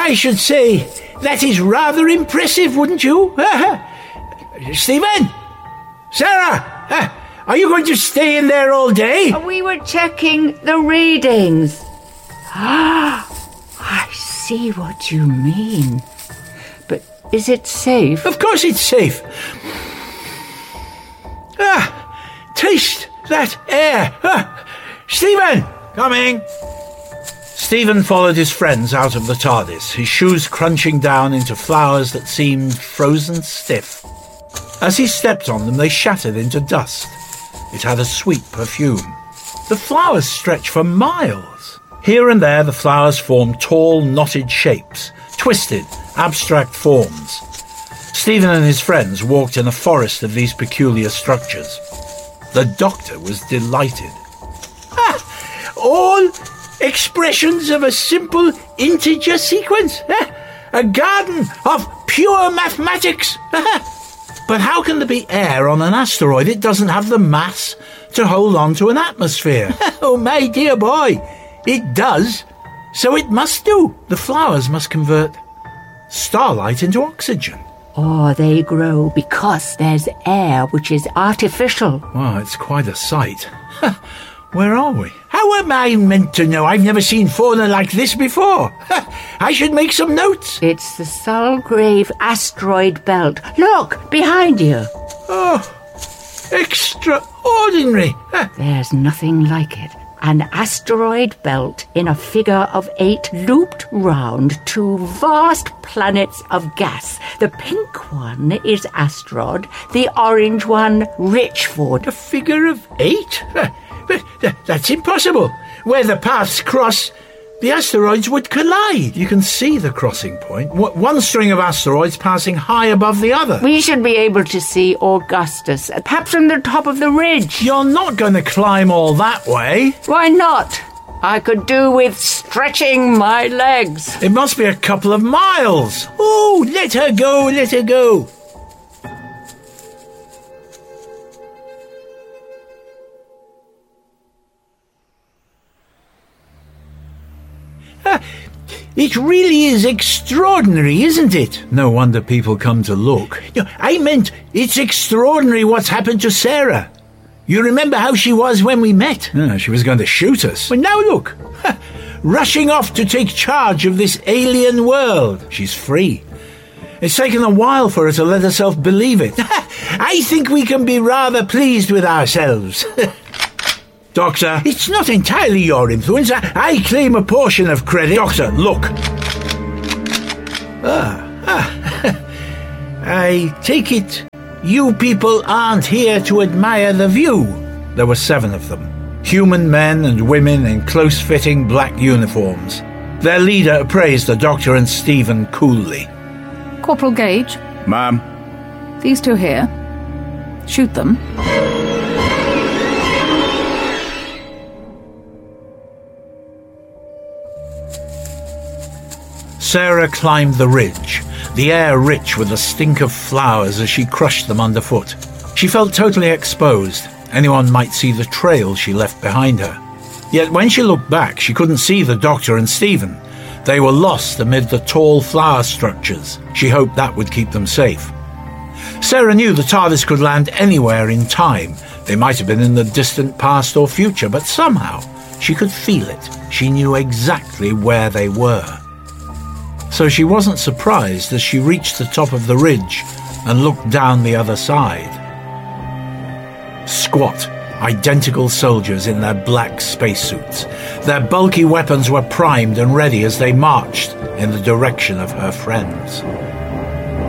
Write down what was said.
I should say that is rather impressive, wouldn't you? Stephen? Sarah? Are you going to stay in there all day? We were checking the readings. I see what you mean. But is it safe? Of course it's safe. Taste that air. Stephen! Coming! Stephen followed his friends out of the TARDIS, his shoes crunching down into flowers that seemed frozen stiff. As he stepped on them, they shattered into dust. It had a sweet perfume. The flowers stretched for miles. Here and there, the flowers formed tall, knotted shapes, twisted, abstract forms. Stephen and his friends walked in a forest of these peculiar structures. The Doctor was delighted. All expressions of a simple integer sequence. A garden of pure mathematics. But how can there be air on an asteroid? It doesn't have the mass to hold on to an atmosphere. Oh, my dear boy, it does. So it must do. The flowers must convert starlight into oxygen. Or they grow because there's air which is artificial. Wow, it's quite a sight. Where are we? How am I meant to know? I've never seen fauna like this before. I should make some notes. It's the Sulgrave asteroid belt. Look, behind you. Oh, extraordinary. There's nothing like it. An asteroid belt in a figure of 8 looped round 2 vast planets of gas. The pink one is Astrod, the orange one Richford. A figure of 8? That's impossible. Where the paths cross, the asteroids would collide. You can see the crossing point. One string of asteroids passing high above the other. We should be able to see Augustus, perhaps from the top of the ridge. You're not going to climb all that way. Why not? I could do with stretching my legs. It must be a couple of miles. Oh, let her go, let her go. It really is extraordinary, isn't it? No wonder people come to look. I meant, it's extraordinary what's happened to Sarah. You remember how she was when we met? She was going to shoot us. But now look, rushing off to take charge of this alien world. She's free. It's taken a while for her to let herself believe it. I think we can be rather pleased with ourselves. Doctor, it's not entirely your influence. I claim a portion of credit. Doctor, look. I take it you people aren't here to admire the view. There were 7 of them. Human men and women in close-fitting black uniforms. Their leader appraised the Doctor and Stephen coolly. Corporal Gage. Ma'am. These 2 here. Shoot them. Sarah climbed the ridge, the air rich with the stink of flowers as she crushed them underfoot. She felt totally exposed. Anyone might see the trail she left behind her. Yet when she looked back, she couldn't see the Doctor and Stephen. They were lost amid the tall flower structures. She hoped that would keep them safe. Sarah knew the TARDIS could land anywhere in time. They might have been in the distant past or future, but somehow she could feel it. She knew exactly where they were. So she wasn't surprised as she reached the top of the ridge and looked down the other side. Squat, identical soldiers in their black spacesuits. Their bulky weapons were primed and ready as they marched in the direction of her friends.